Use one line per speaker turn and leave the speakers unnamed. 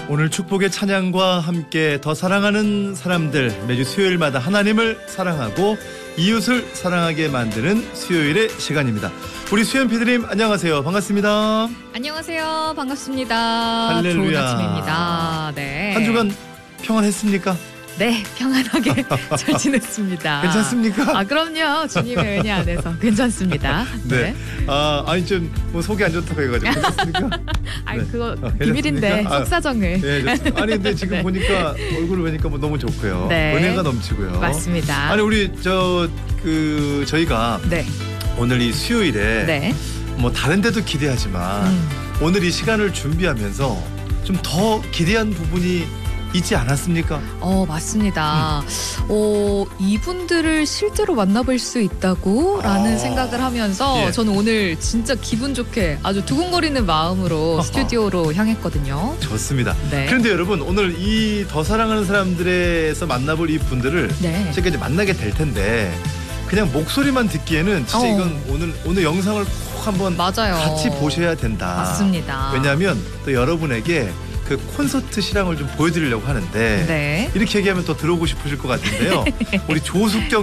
오늘 축복의 찬양과 함께 더 사랑하는 사람들, 매주 수요일마다 하나님을 사랑하고 이웃을 사랑하게 만드는 수요일의 시간입니다. 우리 수연 PD님 안녕하세요. 반갑습니다.
안녕하세요. 반갑습니다.
할렐루야.
좋은 아침입니다. 네.
한 주간 평안했습니까?
네, 평안하게 잘 지냈습니다.
괜찮습니까?
아, 그럼요. 주님의 은혜 안에서 괜찮습니다.
네. 아니 좀 뭐 속이 안 좋다고 해가지고 괜찮습니까?
아니,
네.
그거 비밀인데
괜찮습니까?
속사정을.
네, 좋습니다. 아니 근데 지금
네.
보니까 얼굴을 보니까 뭐 너무 좋고요.
네.
은혜가 넘치고요.
맞습니다.
아니 우리 저희가
네.
오늘 이 수요일에
네.
뭐 다른 데도 기대하지만 오늘 이 시간을 준비하면서 좀 더 기대한 부분이 있지 않았습니까?
맞습니다. 이분들을 실제로 만나볼 수 있다고 라는 생각을 하면서
예.
저는 오늘 진짜 기분 좋게 아주 두근거리는 마음으로 스튜디오로 향했거든요.
좋습니다.
네.
그런데 여러분 오늘 이 더 사랑하는 사람들에서 만나볼 이 분들을
네.
제가 이제 만나게 될 텐데 그냥 목소리만 듣기에는 진짜 이건 오늘 영상을 꼭 한번
맞아요.
같이 보셔야 된다.
맞습니다.
왜냐하면 또 여러분에게 그 콘서트 실황을 좀 보여드리려고 하는데
네.
이렇게 얘기하면 더 들어오고 싶으실 것 같은데요. 우리 조숙경